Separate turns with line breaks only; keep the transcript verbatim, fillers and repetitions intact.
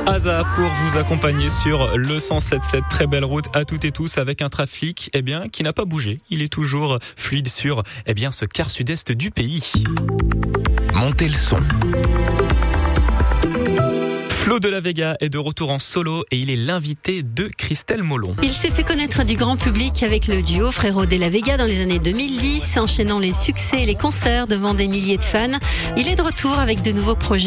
Asa pour vous accompagner sur le cent sept virgule sept. Très belle route à toutes et tous avec un trafic eh bien, qui n'a pas bougé. Il est toujours fluide sur eh bien, ce quart sud-est du pays.
Montez le son.
Flo de la Vega est de retour en solo et il est l'invité de Christelle Molon.
Il s'est fait connaître du grand public avec le duo Frérot de la Vega dans les années deux mille dix, enchaînant les succès et les concerts devant des milliers de fans. Il est de retour avec de nouveaux projets.